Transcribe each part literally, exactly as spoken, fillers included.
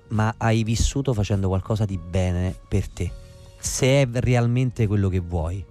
ma hai vissuto facendo qualcosa di bene per te, se è realmente quello che vuoi.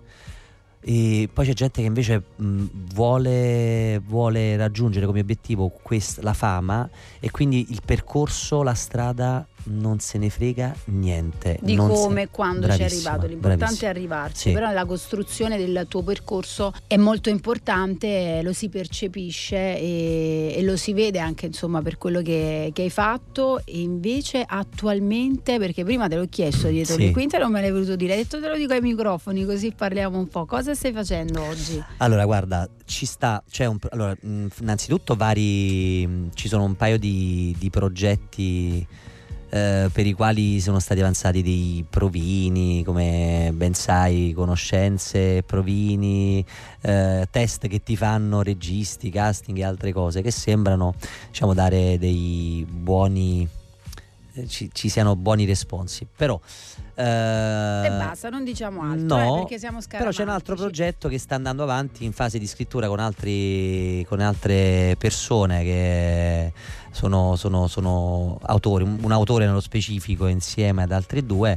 E poi c'è gente che invece mh, vuole, vuole raggiungere come obiettivo quest- la fama, e quindi il percorso, la strada non se ne frega niente di non come se... quando Bravissima, c'è arrivato, l'importante bravissima. è arrivarci, Sì. però la costruzione del tuo percorso è molto importante, lo si percepisce e, e lo si vede anche, insomma, per quello che, che hai fatto. E invece attualmente, perché prima te l'ho chiesto dietro Sì. le quinte, non me l'hai voluto dire, hai detto te lo dico ai microfoni così parliamo un po', cosa stai facendo oggi? Allora guarda, ci sta, c'è un allora mh, innanzitutto vari mh, ci sono un paio di, di progetti eh, per i quali sono stati avanzati dei provini, come ben sai, conoscenze, provini, eh, test che ti fanno registi, casting e altre cose che sembrano, diciamo, dare dei buoni eh, ci, ci siano buoni responsi, però eh, E basta, non diciamo altro, no, eh, perché siamo però c'è un altro scaramantici. progetto che sta andando avanti in fase di scrittura con altri con altre persone che sono, sono, sono autori, un, un autore nello specifico insieme ad altri due,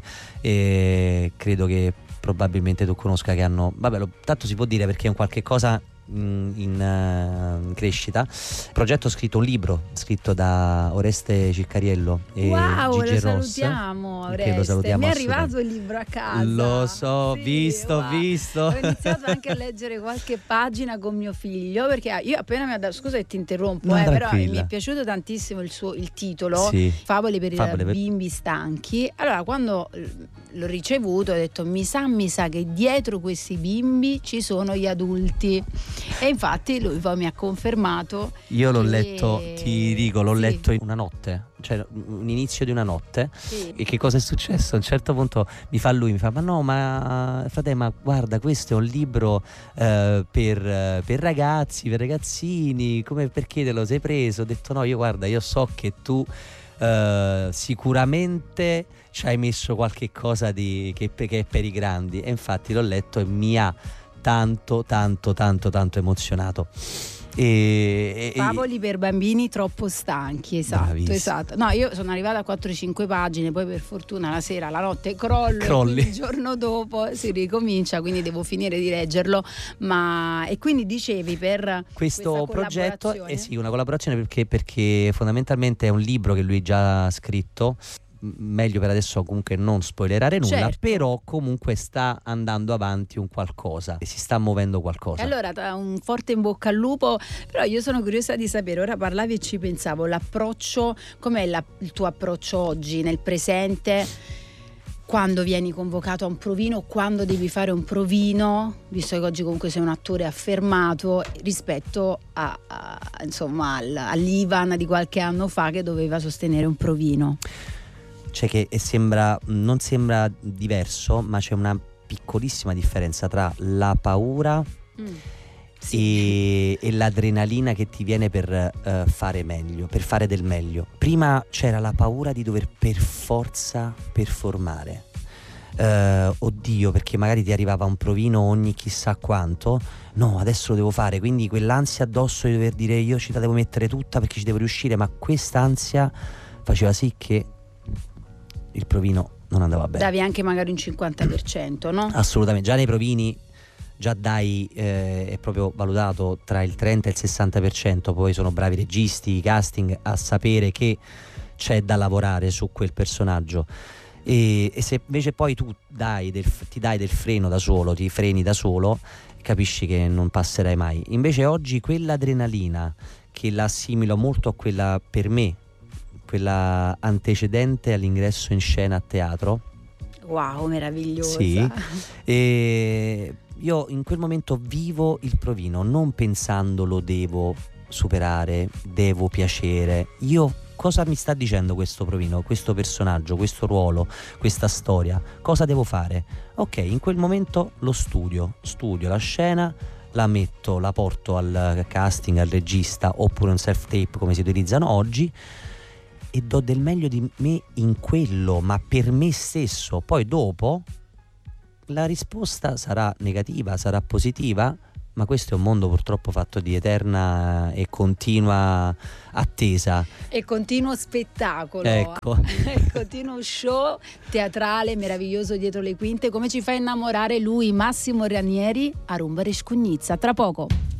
e credo che probabilmente tu conosca, che hanno, vabbè, lo, tanto si può dire perché è un qualche cosa in, in, uh, in crescita. Progetto scritto, un libro scritto da Oreste Ciccariello e Wow, Gigi lo Ross, salutiamo, che lo Oreste. salutiamo Mi è assolutamente. arrivato il libro a casa. Lo so, ho Sì, visto, ho wow. visto. Ho iniziato anche a leggere qualche pagina con mio figlio, perché io appena mi ha dato, scusa che ti interrompo, No, eh, però tranquilla. mi è piaciuto tantissimo il suo il titolo, Sì. Favole per Favole i per- bimbi stanchi. Allora, quando l'ho ricevuto ho detto mi sa, mi sa che dietro questi bimbi ci sono gli adulti, e infatti lui poi mi ha confermato. Io l'ho che- letto, ti dico, l'ho sì, letto in una notte, cioè un inizio di una notte. sì. E che cosa è successo? A un certo punto mi fa lui, mi fa: ma no, ma frate, ma guarda, questo è un libro eh, per, eh, per ragazzi, per ragazzini, come, perché te lo sei preso? Ho detto no, io guarda, io so che tu eh, sicuramente ci hai messo qualche cosa di, che, che è per i grandi, e infatti l'ho letto e mi ha tanto tanto tanto tanto emozionato. E, e- Favoli per bambini troppo stanchi, esatto, Bravissima. esatto. No, io sono arrivata a quattro cinque pagine, poi per fortuna la sera, la notte crollo, Crolli. e quindi il giorno dopo si ricomincia, quindi devo finire di leggerlo. Ma e quindi dicevi per questo questa progetto è collaborazione? sì una collaborazione, perché, perché fondamentalmente è un libro che lui già ha scritto. M- meglio per adesso comunque non spoilerare nulla, Certo. però comunque sta andando avanti un qualcosa e si sta muovendo qualcosa. E allora ta- un forte in bocca al lupo, però io sono curiosa di sapere, ora parlavi e ci pensavo, l'approccio, com'è la- il tuo approccio oggi, nel presente, quando vieni convocato a un provino, quando devi fare un provino, visto che oggi comunque sei un attore affermato, rispetto a, a- insomma al- all'Ivan di qualche anno fa che doveva sostenere un provino. Cioè che e sembra, non sembra diverso, ma c'è una piccolissima differenza tra la paura e, e l'adrenalina che ti viene per eh, fare meglio, per fare del meglio. Prima c'era la paura di dover per forza performare. Eh, oddio, perché magari ti arrivava un provino ogni chissà quanto. No, adesso lo devo fare, quindi quell'ansia addosso di dover dire io ci la devo mettere tutta perché ci devo riuscire, ma quest'ansia faceva sì che il provino non andava bene. Davi anche magari un cinquanta per cento, no? Assolutamente, già nei provini già dai eh, è proprio valutato tra il trenta e il sessanta per cento, poi sono bravi registi, i casting a sapere che c'è da lavorare su quel personaggio. E, e se invece poi tu dai del, ti dai del freno da solo, ti freni da solo, capisci che non passerai mai. Invece oggi quell'adrenalina, che la assimilo molto a quella, per me, quella antecedente all'ingresso in scena a teatro. Wow, meravigliosa. Sì. E io in quel momento vivo il provino non pensando lo devo superare, devo piacere. Io cosa mi sta dicendo questo provino, questo personaggio, questo ruolo, questa storia? Cosa devo fare? Ok, in quel momento lo studio, studio la scena, la metto, la porto al casting, al regista, oppure un self-tape come si utilizzano oggi, e do del meglio di me in quello, ma per me stesso. Poi dopo la risposta sarà negativa, sarà positiva, ma questo è un mondo purtroppo fatto di eterna e continua attesa e continuo spettacolo, ecco. e continuo show teatrale meraviglioso dietro le quinte, come ci fa innamorare lui, Massimo Ranieri, a Rumba Rescugnizza. Tra poco.